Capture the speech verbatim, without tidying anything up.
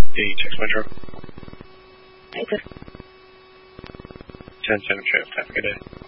eight six Metro. Okay. ten seven Shift. Have a good day.